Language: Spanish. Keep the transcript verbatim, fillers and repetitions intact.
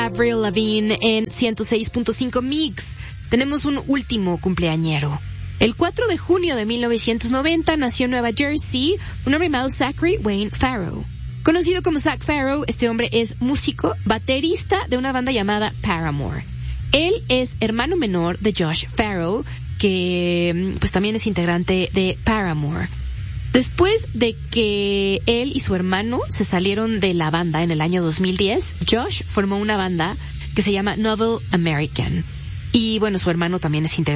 Avril Lavigne en ciento seis punto cinco Mix. Tenemos un último cumpleañero. El cuatro de junio de mil novecientos noventa nació en Nueva Jersey un hombre llamado Zachary Wayne Farrow. Conocido como Zach Farrow, este hombre es músico, baterista de una banda llamada Paramore. Él es hermano menor de Josh Farrow, que pues también es integrante de Paramore. Después de que él y su hermano se salieron de la banda en el año dos mil diez, Josh formó una banda que se llama Novel American. Y bueno, su hermano también es integrante